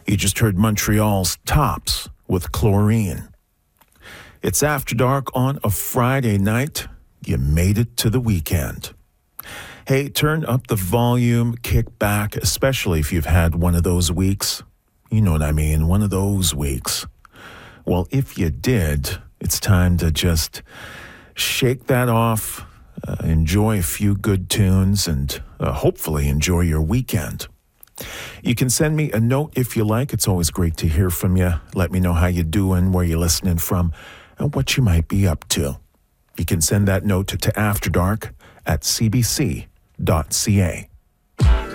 You just heard Montreal's Tops with Chlorine. It's After Dark on a Friday night. You made it to the weekend. Hey, turn up the volume, kick back, especially if you've had one of those weeks. You know what I mean, one of those weeks. Well, if you did, it's time to just shake that off, enjoy a few good tunes, and hopefully enjoy your weekend. You can send me a note if you like. It's always great to hear from you. Let me know how you're doing, where you're listening from, and what you might be up to. You can send that note to afterdark@cbc.ca.